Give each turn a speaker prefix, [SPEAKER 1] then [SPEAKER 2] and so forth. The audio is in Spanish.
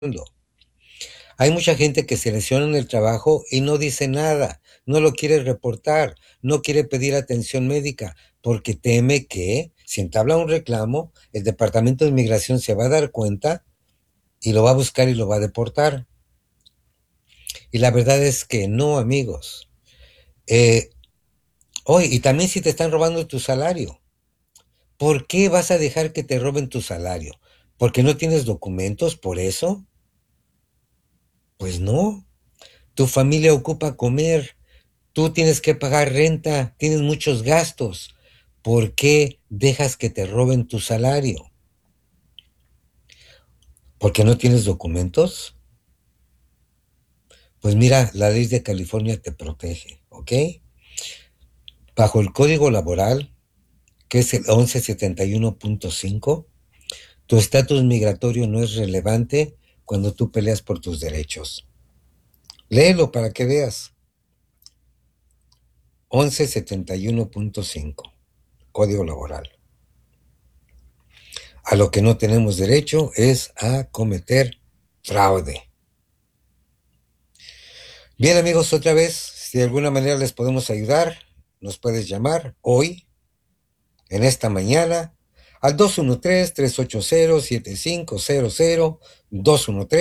[SPEAKER 1] mundo. Hay mucha gente que se lesiona en el trabajo y no dice nada, no lo quiere reportar, no quiere pedir atención médica, porque teme que si entabla un reclamo, el Departamento de Inmigración se va a dar cuenta y lo va a buscar y lo va a deportar. Y la verdad es que no, amigos. Eh, Hoy, y también si te están robando tu salario, ¿por qué vas a dejar que te roben tu salario? ¿Porque no tienes documentos por eso? Pues no. Tu familia ocupa comer, tú tienes que pagar renta, tienes muchos gastos. ¿Por qué dejas que te roben tu salario? ¿Porque no tienes documentos? Pues mira, la ley de California te protege, ¿ok? Bajo el Código Laboral, que es el 1171.5, tu estatus migratorio no es relevante cuando tú peleas por tus derechos. Léelo para que veas. 1171.5, Código Laboral. A lo que no tenemos derecho es a cometer fraude. Bien, amigos, otra vez, si de alguna manera les podemos ayudar, nos puedes llamar hoy, en esta mañana, al 213-380-7500, 213